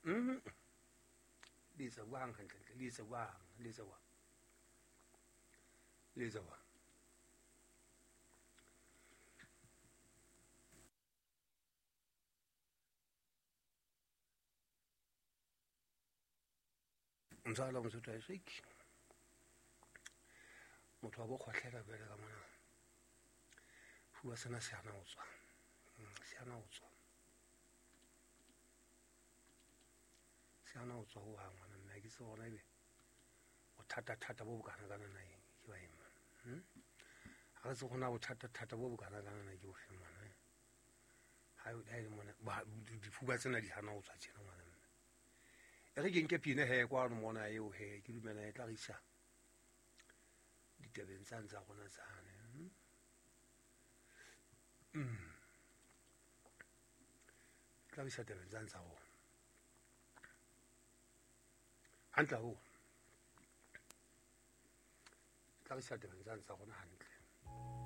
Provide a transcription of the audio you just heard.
Lisa Wang hantle, Lisa Wang, Lisa Wang. Lisa Wang. Mzala motho a shake. Motho wa bo khwahlela bele ka mona. Fuwa sena se ana ho tswa. Se ana ho tswa. Se ana ho tswa ho hang ngwana mme ke se gona ebe. O thata bo bokana kana na eng ke ba ema. Ha se gona bo thata bo bokana kana na ke o fe mwana. Ha e mona ba difuba tsena di hana ho tswa tsena ngwana mme. E re ke nke pine he kwa mona eo he ke dumela e tla re isa ditabeng tsa gona tsane. Tla re isa tabeng tsa gona. Hantle ho. Tla re isa tabeng tsa gona hantle.